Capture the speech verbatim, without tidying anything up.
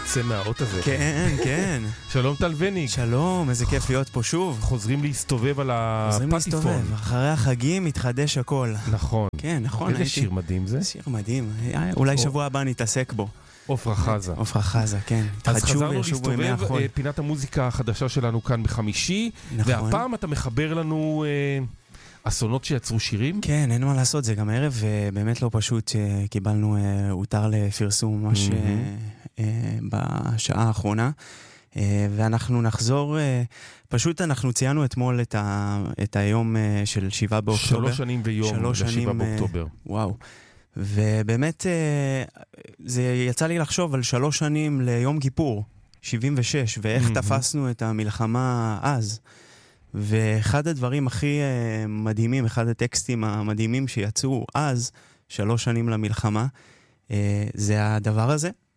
יוצא מהאות הזה. כן, כן. שלום טל וניג. שלום, איזה כיף להיות פה שוב. חוזרים להסתובב על חוזרים הפטיפון. להסתובב, אחרי החגים מתחדש הכל. נכון. כן, נכון. איזה הייתי... שיר מדהים זה? שיר מדהים. אולי שבוע הבא נתעסק בו. עופרה חזה. עופרה חזה, כן. אז חזרנו להסתובב, פינת המוזיקה החדשה שלנו כאן בחמישי, נכון. והפעם אתה מחבר לנו אה, אסונות שיצרו שירים? כן, אין מה לעשות, זה גם ערב באמת לא פשוט, קיבלנו אה, הותר לפרסום ממש mm-hmm. אה, אה, בשעה האחרונה, אה, ואנחנו נחזור, אה, פשוט אנחנו ציינו אתמול את, ה, את היום אה, של שבעה באוקטובר. שלוש שנים ויום לשבעה באוקטובר. וואו. ובאמת זה יצא לי לחשוב על שלוש שנים ליום כיפור, שבעים ושש, ואיך mm-hmm. תפסנו את המלחמה אז. ואחד הדברים הכי מדהימים, אחד הטקסטים המדהימים שיצאו אז, שלוש שנים למלחמה, זה הדבר הזה,